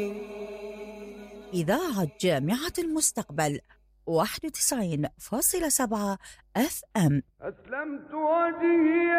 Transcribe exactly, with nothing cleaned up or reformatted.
إذاعة جامعة المستقبل واحد وتسعين فاصلة سبعة اف ام. أسلمت وجهي